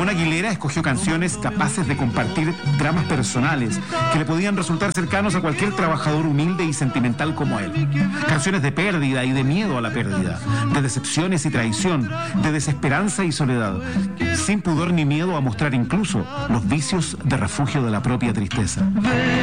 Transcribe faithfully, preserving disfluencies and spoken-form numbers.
Simón Aguilera escogió canciones capaces de compartir dramas personales que le podían resultar cercanos a cualquier trabajador humilde y sentimental como él. Canciones de pérdida y de miedo a la pérdida, de decepciones y traición, de desesperanza y soledad, sin pudor ni miedo a mostrar incluso los vicios de refugio de la propia tristeza.